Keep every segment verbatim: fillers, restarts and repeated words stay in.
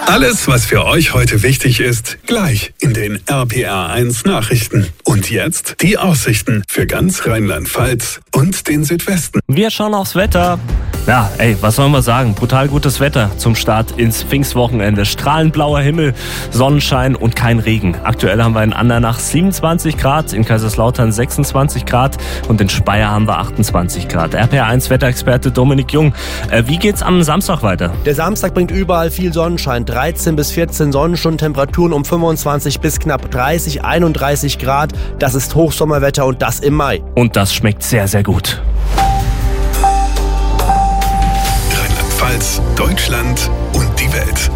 Alles, was für euch heute wichtig ist, gleich in den R P R eins Nachrichten. Und jetzt die Aussichten für ganz Rheinland-Pfalz und den Südwesten. Wir schauen aufs Wetter. Ja, ey, was sollen wir sagen? Brutal gutes Wetter zum Start ins Pfingstwochenende. Strahlend blauer Himmel, Sonnenschein und kein Regen. Aktuell haben wir in Andernach siebenundzwanzig Grad, in Kaiserslautern sechsundzwanzig Grad und in Speyer haben wir achtundzwanzig Grad. R P R eins Wetterexperte Dominik Jung. Äh, wie geht's am Samstag weiter? Der Samstag bringt überall viel Sonnenschein. dreizehn bis vierzehn Sonnenstunden, Temperaturen um fünfundzwanzig bis knapp dreißig, einunddreißig Grad. Das ist Hochsommerwetter und das im Mai. Und das schmeckt sehr, sehr gut. Rheinland-Pfalz, Deutschland und die Welt.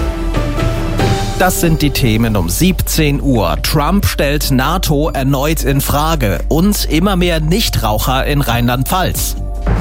Das sind die Themen um siebzehn Uhr. Trump stellt NATO erneut in Frage und immer mehr Nichtraucher in Rheinland-Pfalz.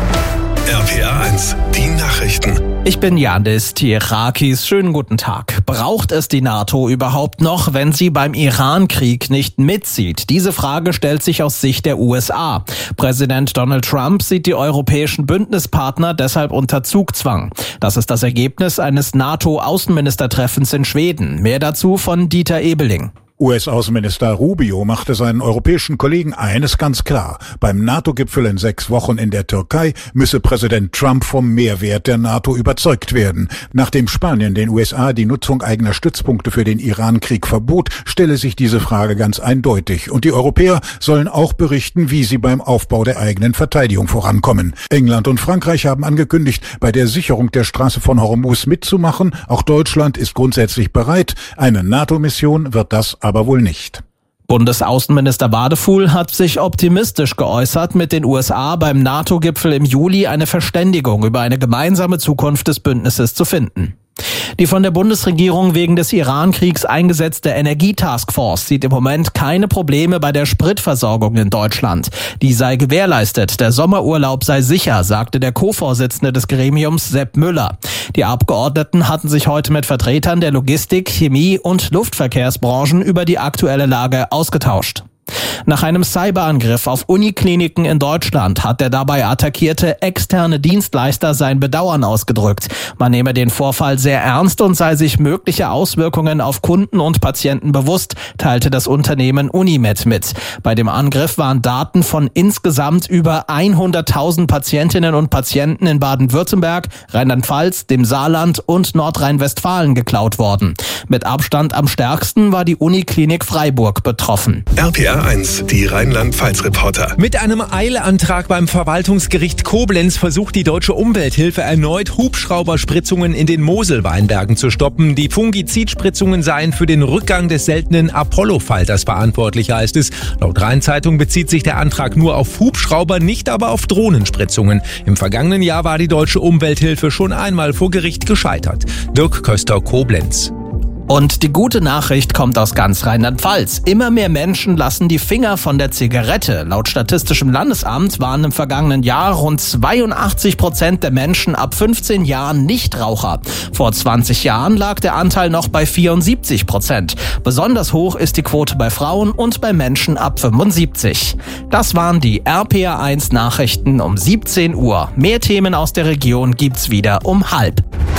R P R eins, die Nachrichten. Ich bin Janis Tierakis. Schönen guten Tag. Braucht es die NATO überhaupt noch, wenn sie beim Iran-Krieg nicht mitzieht? Diese Frage stellt sich aus Sicht der U S A. Präsident Donald Trump sieht die europäischen Bündnispartner deshalb unter Zugzwang. Das ist das Ergebnis eines NATO-Außenministertreffens in Schweden. Mehr dazu von Dieter Ebeling. U S-Außenminister Rubio machte seinen europäischen Kollegen eines ganz klar. Beim NATO-Gipfel in sechs Wochen in der Türkei müsse Präsident Trump vom Mehrwert der NATO überzeugt werden. Nachdem Spanien den U S A die Nutzung eigener Stützpunkte für den Iran-Krieg verbot, stelle sich diese Frage ganz eindeutig. Und die Europäer sollen auch berichten, wie sie beim Aufbau der eigenen Verteidigung vorankommen. England und Frankreich haben angekündigt, bei der Sicherung der Straße von Hormuz mitzumachen. Auch Deutschland ist grundsätzlich bereit. Eine NATO-Mission wird das aber wohl nicht. Bundesaußenminister Wadefuhl hat sich optimistisch geäußert, mit den U S A beim NATO-Gipfel im Juli eine Verständigung über eine gemeinsame Zukunft des Bündnisses zu finden. Die von der Bundesregierung wegen des Iran-Kriegs eingesetzte Energietaskforce sieht im Moment keine Probleme bei der Spritversorgung in Deutschland. Die sei gewährleistet, der Sommerurlaub sei sicher, sagte der Co-Vorsitzende des Gremiums Sepp Müller. Die Abgeordneten hatten sich heute mit Vertretern der Logistik, Chemie und Luftverkehrsbranchen über die aktuelle Lage ausgetauscht. Nach einem Cyberangriff auf Unikliniken in Deutschland hat der dabei attackierte externe Dienstleister sein Bedauern ausgedrückt. Man nehme den Vorfall sehr ernst und sei sich mögliche Auswirkungen auf Kunden und Patienten bewusst, teilte das Unternehmen Unimed mit. Bei dem Angriff waren Daten von insgesamt über hunderttausend Patientinnen und Patienten in Baden-Württemberg, Rheinland-Pfalz, dem Saarland und Nordrhein-Westfalen geklaut worden. Mit Abstand am stärksten war die Uniklinik Freiburg betroffen. R P R eins, die Rheinland-Pfalz-Reporter. Mit einem Eilantrag beim Verwaltungsgericht Koblenz versucht die Deutsche Umwelthilfe erneut, Hubschrauberspritzungen in den Moselweinbergen zu stoppen. Die Fungizidspritzungen seien für den Rückgang des seltenen Apollo-Falters verantwortlich, heißt es. Laut Rhein-Zeitung bezieht sich der Antrag nur auf Hubschrauber, nicht aber auf Drohnenspritzungen. Im vergangenen Jahr war die Deutsche Umwelthilfe schon einmal vor Gericht gescheitert. Dirk Köster, Koblenz. Und die gute Nachricht kommt aus ganz Rheinland-Pfalz. Immer mehr Menschen lassen die Finger von der Zigarette. Laut Statistischem Landesamt waren im vergangenen Jahr rund zweiundachtzig Prozent der Menschen ab fünfzehn Jahren Nichtraucher. Vor zwanzig Jahren lag der Anteil noch bei vierundsiebzig Prozent. Besonders hoch ist die Quote bei Frauen und bei Menschen ab fünfundsiebzig. Das waren die R P R eins Nachrichten um siebzehn Uhr. Mehr Themen aus der Region gibt's wieder um halb.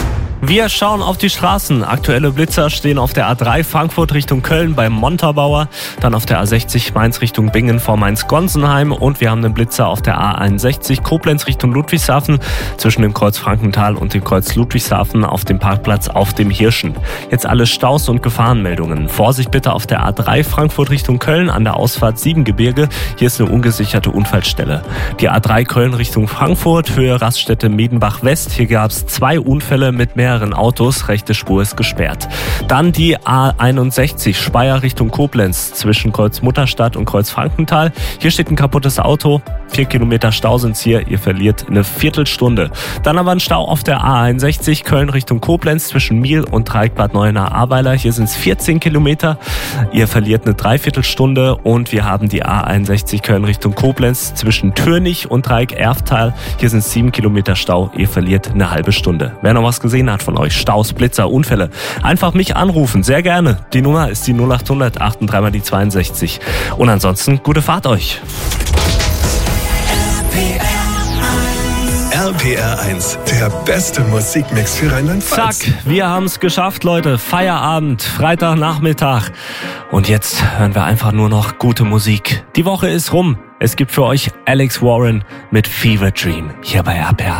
Wir schauen auf die Straßen. Aktuelle Blitzer stehen auf der A drei Frankfurt Richtung Köln beim Montabaur, dann auf der A sechzig Mainz Richtung Bingen vor Mainz-Gonsenheim und wir haben einen Blitzer auf der A einundsechzig Koblenz Richtung Ludwigshafen zwischen dem Kreuz Frankenthal und dem Kreuz Ludwigshafen auf dem Parkplatz auf dem Hirschen. Jetzt alle Staus und Gefahrenmeldungen. Vorsicht bitte auf der A drei Frankfurt Richtung Köln an der Ausfahrt Siebengebirge. Hier ist eine ungesicherte Unfallstelle. Die A drei Köln Richtung Frankfurt, Höhe Raststätte Medenbach West. Hier gab es zwei Unfälle mit mehreren Autos, rechte Spur ist gesperrt. Dann die A einundsechzig Speyer Richtung Koblenz zwischen Kreuz Mutterstadt und Kreuz Frankenthal. Hier steht ein kaputtes Auto, vier Kilometer Stau sind's hier, ihr verliert eine Viertelstunde. Dann aber ein Stau auf der A einundsechzig Köln Richtung Koblenz zwischen Miel und Dreieck Bad Neuenahr-Ahrweiler. Hier sind's vierzehn Kilometer, ihr verliert eine Dreiviertelstunde und wir haben die A einundsechzig Köln Richtung Koblenz zwischen Türnich und Dreieck Erftal. Hier sind sieben Kilometer Stau, ihr verliert eine halbe Stunde. Wer noch was gesehen hat von euch, Staus, Blitzer, Unfälle, einfach mich anrufen, sehr gerne. Die Nummer ist die null acht hundert achtunddreißig mal die zweiundsechzig. Und ansonsten, gute Fahrt euch. R P R P R eins, der beste Musikmix für Rheinland-Pfalz. Zack, wir haben es geschafft, Leute. Feierabend, Freitagnachmittag. Und jetzt hören wir einfach nur noch gute Musik. Die Woche ist rum. Es gibt für euch Alex Warren mit Fever Dream hier bei R P R.